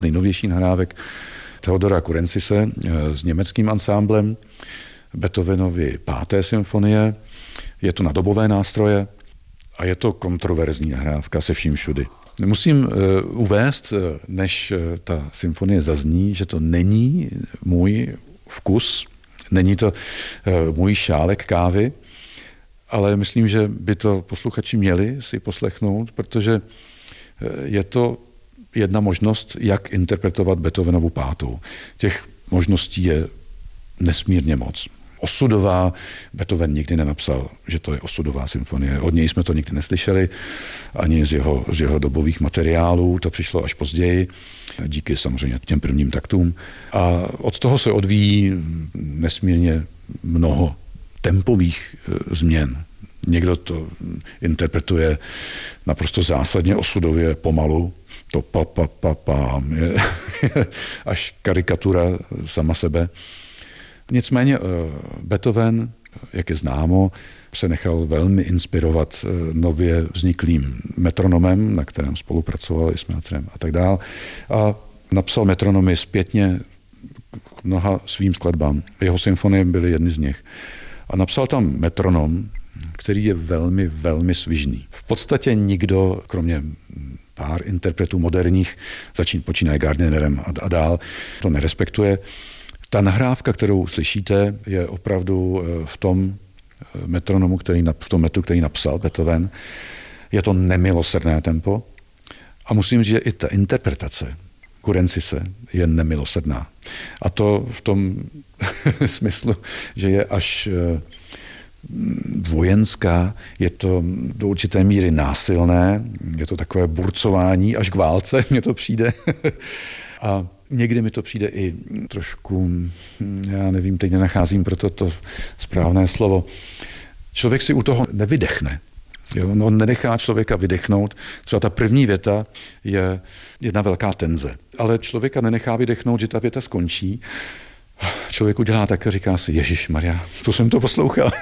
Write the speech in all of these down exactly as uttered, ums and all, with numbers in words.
nejnovější nahrávek Theodora Curensise s německým ansámblem Beethovenovy páté symfonie. Je to na dobové nástroje a je to kontroverzní nahrávka se vším všudy. Musím uvést, než ta symfonie zazní, že to není můj vkus, není to můj šálek kávy, ale myslím, že by to posluchači měli si poslechnout, protože je to jedna možnost, jak interpretovat Beethovenovu pátou. Těch možností je nesmírně moc. Osudová, Beethoven nikdy nenapsal, že to je osudová symfonie. Od něj jsme to nikdy neslyšeli, ani z jeho, z jeho dobových materiálů, to přišlo až později, díky samozřejmě těm prvním taktům. A od toho se odvíjí nesmírně mnoho tempových změn. Někdo to interpretuje naprosto zásadně osudově pomalu, to pa, pa, pa, pa, je, je až karikatura sama sebe. Nicméně Beethoven, jak je známo, se nechal velmi inspirovat nově vzniklým metronomem, na kterém spolupracoval i s Máthrem a tak dál. A napsal metronomy zpětně k mnoha svým skladbám. Jeho symfonie byly jedny z nich. A napsal tam metronom, který je velmi, velmi svižný. V podstatě nikdo, kromě pár interpretů moderních, začín, počínaje Gardnerem a, a dál, to nerespektuje. Ta nahrávka, kterou slyšíte, je opravdu v tom metronomu, který, v tom metru, který napsal Beethoven. Je to nemilosrdné tempo. A musím říct, že i ta interpretace Curensise je nemilosrdná. A to v tom smyslu, že je až vojenská, je to do určité míry násilné, je to takové burcování až k válce, mně to přijde. A někdy mi to přijde i trošku, já nevím, teď nenacházím proto to správné slovo. Člověk si u toho nevydechne. Jo? No, nenechá člověka vydechnout. Třeba ta první věta je jedna velká tenze. Ale člověka nenechá vydechnout, že ta věta skončí. Člověk udělá tak a říká si, Ježišmarja, co jsem to poslouchal.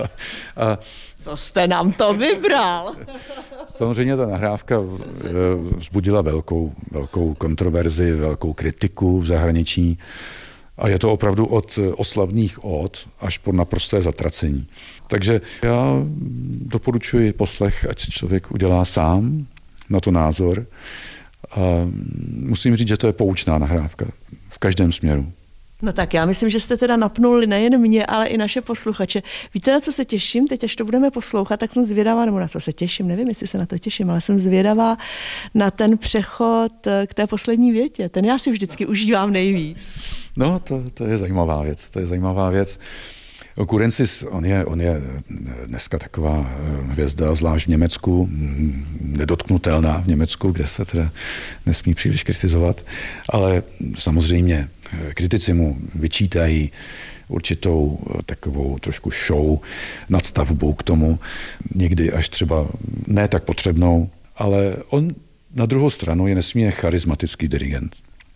A co jste nám to vybral? Samozřejmě ta nahrávka vzbudila velkou, velkou kontroverzi, velkou kritiku v zahraničí a je to opravdu od oslavných ód až po naprosté zatracení. Takže já doporučuji poslech, ať si člověk udělá sám na to názor. A musím říct, že to je poučná nahrávka v každém směru. No tak já myslím, že jste teda napnuli nejen mě, ale i naše posluchače. Víte, na co se těším? Teď, až to budeme poslouchat, tak jsem zvědavá, nebo na co se těším, nevím, jestli se na to těším, ale jsem zvědavá na ten přechod k té poslední větě. Ten já si vždycky užívám nejvíc. No, to, to je zajímavá věc, to je zajímavá věc. Curensis, on je, on je dneska taková hvězda, zvlášť v Německu, nedotknutelná v Německu, kde se teda nesmí příliš kritizovat, ale samozřejmě kritici mu vyčítají určitou takovou trošku show, nadstavbu k tomu, někdy až třeba ne tak potřebnou, ale on na druhou stranu je nesmírně charismatický dirigent.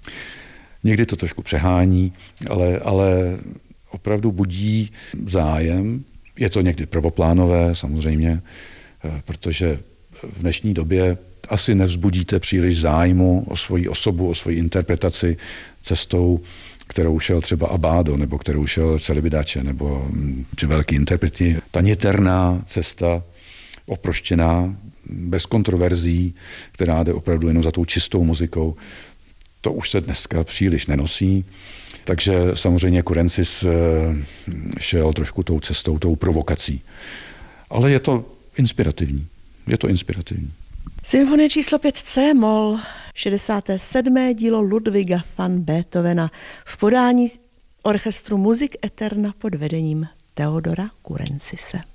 Někdy to trošku přehání, ale, ale opravdu budí zájem. Je to někdy prvoplánové samozřejmě, protože v dnešní době asi nevzbudíte příliš zájmu o svoji osobu, o svoji interpretaci cestou, kterou šel třeba Abbado, nebo kterou šel Celibidache, nebo či velký interpreti. Ta niterná cesta, oproštěná, bez kontroverzí, která jde opravdu jenom za tou čistou muzikou, to už se dneska příliš nenosí. Takže samozřejmě Curensis šel trošku tou cestou, tou provokací. Ale je to inspirativní. Je to inspirativní. Symfonie číslo pět C mol, šedesáté sedmé dílo Ludwiga van Beethovena v podání orchestru Music Eterna pod vedením Theodora Curensise.